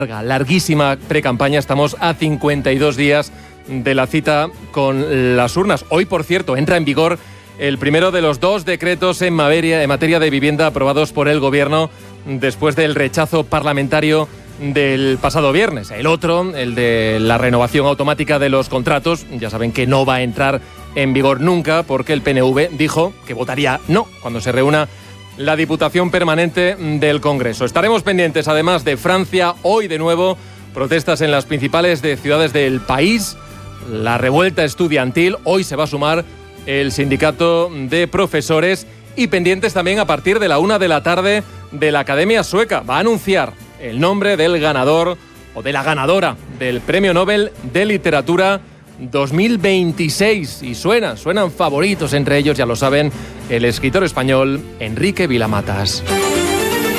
Larguísima precampaña, estamos a 52 días de la cita con las urnas. Hoy, por cierto, entra en vigor el primero de los 2 decretos en materia de vivienda aprobados por el Gobierno después del rechazo parlamentario del pasado viernes. El otro, el de la renovación automática de los contratos, ya saben que no va a entrar en vigor nunca porque el PNV dijo que votaría no cuando se reúna la Diputación Permanente del Congreso. Estaremos pendientes, además, de Francia. Hoy, de nuevo, protestas en las principales ciudades del país. La revuelta estudiantil. Hoy se va a sumar el sindicato de profesores. Y pendientes también a partir de la 1 de la tarde de la Academia Sueca. Va a anunciar el nombre del ganador o de la ganadora del Premio Nobel de Literatura 2026. Y suenan favoritos entre ellos, ya lo saben, el escritor español Enrique Vila-Matas.